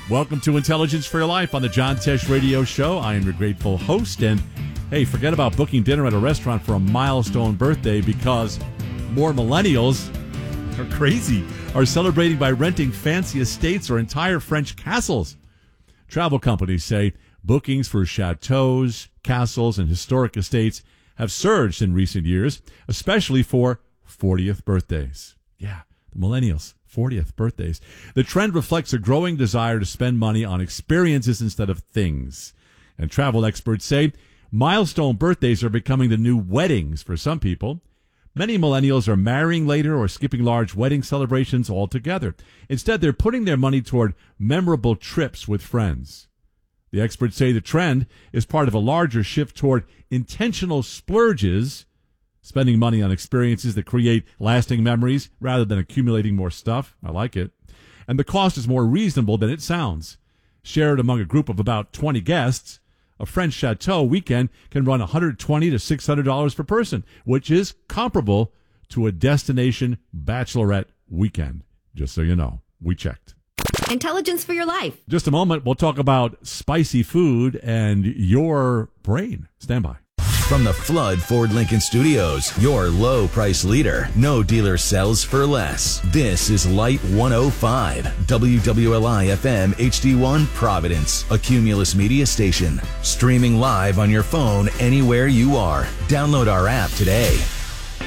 Welcome to Intelligence for Your Life on the John Tesh Radio Show. I am your grateful host. And, hey, forget about booking dinner at a restaurant for a milestone birthday because more millennials are crazy, are celebrating by renting fancy estates or entire French castles. Travel companies say bookings for chateaus, castles, and historic estates have surged in recent years, especially for 40th birthdays. Yeah, the millennials. 40th birthdays. The trend reflects a growing desire to spend money on experiences instead of things. And travel experts say milestone birthdays are becoming the new weddings for some people. Many millennials are marrying later or skipping large wedding celebrations altogether. Instead, they're putting their money toward memorable trips with friends. The experts say the trend is part of a larger shift toward intentional splurges, spending money on experiences that create lasting memories rather than accumulating more stuff. I like it. And the cost is more reasonable than it sounds. Shared among a group of about 20 guests, a French chateau weekend can run $120 to $600 per person, which is comparable to a destination bachelorette weekend. Just so you know, we checked. Intelligence for your life. Just a moment, we'll talk about spicy food and your brain. Stand by. From the Flood Ford Lincoln Studios, your low price leader. No dealer sells for less. This is Light 105, WWLI FM HD1 Providence, a Cumulus media station. Streaming live on your phone anywhere you are. Download our app today.